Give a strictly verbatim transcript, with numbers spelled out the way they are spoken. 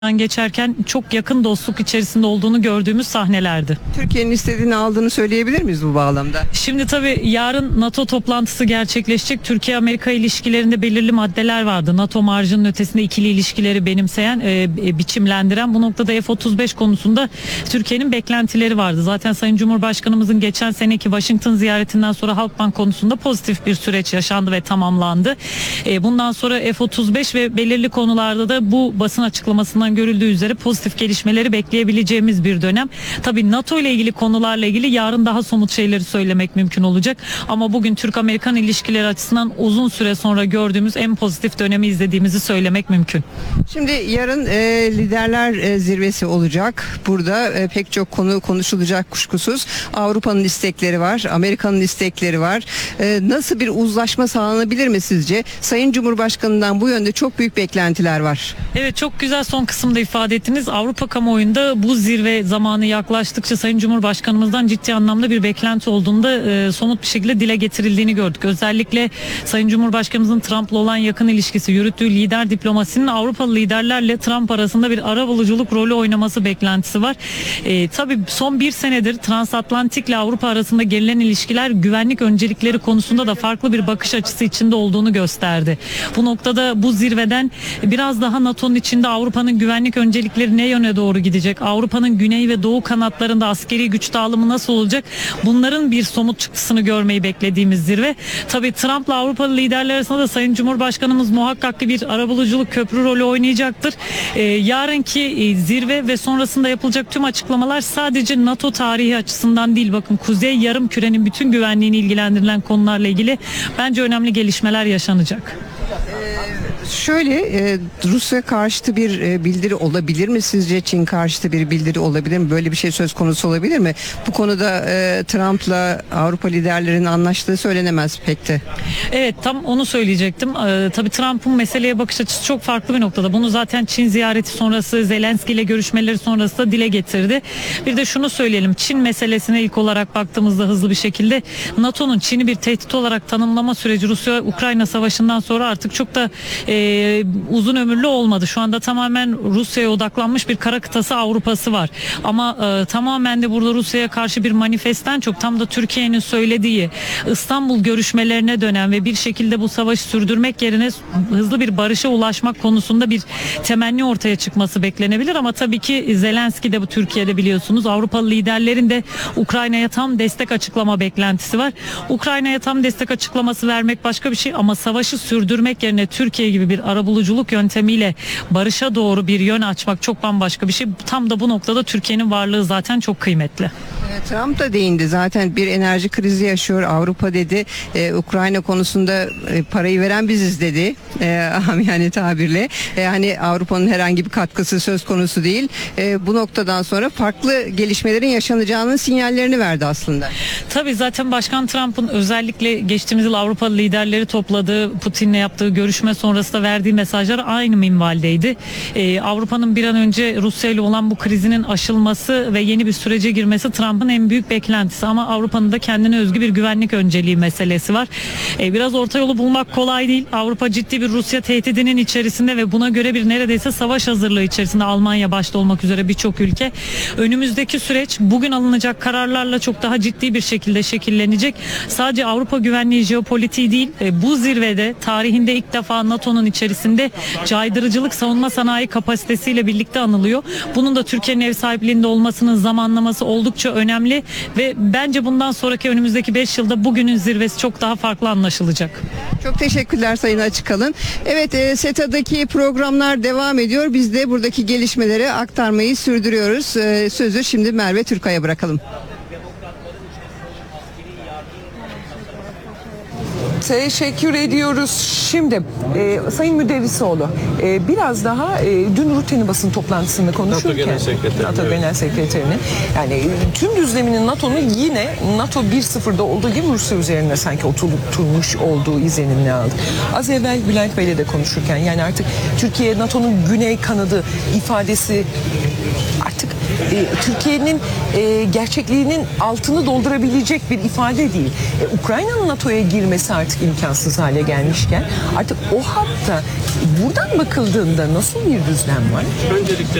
geçerken çok yakın dostluk içerisinde olduğunu gördüğümüz sahnelerdi. Türkiye'nin istediğini aldığını söyleyebilir miyiz bu bağlamda? Şimdi tabii yarın NATO toplantısı gerçekleşecek. Türkiye-Amerika ilişkilerinde belirli maddeler vardı. NATO marjının ötesinde ikili ilişkileri benimseyen, e, biçimlendiren. Bu noktada F otuz beş konusunda Türkiye'nin beklentileri vardı. Zaten Sayın Cumhurbaşkanımızın geçen seneki Washington ziyaretinden sonra Halkbank konusunda pozitif bir süreç yaşandı ve tamamlandı. E, bundan sonra F otuz beş ve belirli konularda da bu basın açıklamasından görüldüğü üzere pozitif gelişmeleri bekleyebileceğimiz bir dönem. Tabii NATO ile ilgili konularla ilgili yarın daha somut şeyleri söylemek mümkün olacak. Ama bugün Türk-Amerikan ilişkileri açısından uzun süre sonra gördüğümüz en pozitif dönemi izlediğimizi söylemek mümkün. Şimdi yarın e, liderler e, zirvesi olacak. Burada e, pek çok konu konuşulacak kuşkusuz. Avrupa'nın istekleri var, Amerika'nın istekleri var. E, nasıl bir uzlaşma sağlanabilir mi sizce? Sayın Cumhurbaşkanı'ndan bu yönde çok büyük beklentiler var. Evet, çok güzel son kısımda ifade ettiniz. Avrupa kamuoyunda bu zirve zamanı yaklaştıkça Sayın Cumhurbaşkanımızdan ciddi anlamda bir beklenti olduğunda e, somut bir şekilde dile getirildiğini gördük. Özellikle Sayın Cumhurbaşkanımızın Trump'la olan yakın ilişkisi, yürüttüğü lider diplomasinin Avrupalı liderlerle Trump arasında bir arabuluculuk rolü oynaması beklentisi var. E, tabii son bir senedir transatlantik ile Avrupa arasında gerilen ilişkiler güvenlik öncelikleri konusunda da farklı bir bakış açısı içinde olduğunu gösterdi. Bu noktada bu zirveden biraz daha NATO'nun içinde Avrupa'nın güvenlik öncelikleri ne yöne doğru gidecek? Avrupa'nın güney ve doğu kanatlarında askeri güç dağılımı nasıl olacak? Bunların bir somut çıktısını görmeyi beklediğimiz zirve. Tabii Trump'la Avrupalı liderler arasında da Sayın Cumhurbaşkanımız muhakkak ki bir arabuluculuk köprü rolü oynayacaktır. Ee, yarınki e, zirve ve sonrasında yapılacak tüm açıklamalar sadece NATO tarihi açısından değil, bakın Kuzey Yarımküre'nin bütün güvenliğini ilgilendirilen konularla ilgili bence önemli gelişmeler yaşanacak. Şöyle e, Rusya karşıtı bir e, bildiri olabilir mi sizce? Çin karşıtı bir bildiri olabilir mi? Böyle bir şey söz konusu olabilir mi? Bu konuda e, Trump'la Avrupa liderlerinin anlaştığı söylenemez pek de. Evet, tam onu söyleyecektim. Ee, tabii Trump'ın meseleye bakış açısı çok farklı bir noktada. Bunu zaten Çin ziyareti sonrası, Zelenski ile görüşmeleri sonrası da dile getirdi. Bir de şunu söyleyelim. Çin meselesine ilk olarak baktığımızda hızlı bir şekilde NATO'nun Çin'i bir tehdit olarak tanımlama süreci Rusya-Ukrayna savaşından sonra artık çok da e, uzun ömürlü olmadı. Şu anda tamamen Rusya'ya odaklanmış bir kara kıtası Avrupa'sı var. Ama e, tamamen de burada Rusya'ya karşı bir manifestten çok tam da Türkiye'nin söylediği İstanbul görüşmelerine dönen ve bir şekilde bu savaşı sürdürmek yerine hızlı bir barışa ulaşmak konusunda bir temenni ortaya çıkması beklenebilir. Ama tabii ki Zelenski de bu Türkiye'de biliyorsunuz. Avrupalı liderlerin de Ukrayna'ya tam destek açıklama beklentisi var. Ukrayna'ya tam destek açıklaması vermek başka bir şey ama savaşı sürdürmek yerine Türkiye gibi bir arabuluculuk yöntemiyle barışa doğru bir yön açmak çok bambaşka bir şey. Tam da bu noktada Türkiye'nin varlığı zaten çok kıymetli. Trump da değindi zaten, bir enerji krizi yaşıyor Avrupa dedi. Ee, Ukrayna konusunda e, parayı veren biziz dedi. Ee, yani tabirle. Ee, hani Avrupa'nın herhangi bir katkısı söz konusu değil. Ee, bu noktadan sonra farklı gelişmelerin yaşanacağının sinyallerini verdi aslında. Tabii zaten Başkan Trump'ın özellikle geçtiğimiz yıl Avrupalı liderleri topladığı, Putin'le yaptığı görüşme sonrasında verdiği mesajlar aynı minvaldeydi. Ee, Avrupa'nın bir an önce Rusya ile olan bu krizinin aşılması ve yeni bir sürece girmesi Trump'ın en büyük beklentisi. Ama Avrupa'nın da kendine özgü bir güvenlik önceliği meselesi var. Ee, biraz orta yolu bulmak kolay değil. Avrupa ciddi bir Rusya tehdidinin içerisinde ve buna göre bir neredeyse savaş hazırlığı içerisinde, Almanya başta olmak üzere birçok ülke. Önümüzdeki süreç bugün alınacak kararlarla çok daha ciddi bir şekilde şekillenecek. Sadece Avrupa güvenliği jeopolitiği değil, e, bu zirvede tarihinde ilk defa NATO'nun içerisinde caydırıcılık savunma sanayi kapasitesiyle birlikte anılıyor. Bunun da Türkiye'nin ev sahipliğinde olmasının zamanlaması oldukça önemli ve bence bundan sonraki önümüzdeki beş yılda bugünün zirvesi çok daha farklı anlaşılacak. Çok teşekkürler Sayın Açıkalın. Evet, e, SETA'daki programlar devam ediyor. Biz de buradaki gelişmeleri aktarmayı sürdürüyoruz. E, sözü şimdi Merve Türkay'a bırakalım. Teşekkür ediyoruz. Şimdi e, Sayın Müderrisoğlu e, biraz daha e, dün rutini basın toplantısında konuşurken NATO Genel Sekreteri, NATO evet. Genel Sekreterinin yani e, tüm düzleminin NATO'nun yine NATO bir sıfırda olduğu gibi Rusya üzerine sanki oturmuş olduğu izlenimini aldı. Az evvel Bülent Bey'le de konuşurken yani artık Türkiye NATO'nun güney kanadı ifadesi artık e, Türkiye'nin e, gerçekliğinin altını doldurabilecek bir ifade değil. E, Ukrayna'nın NATO'ya girmesi artık imkansız hale gelmişken artık o hatta buradan bakıldığında nasıl bir düzlem var? Öncelikle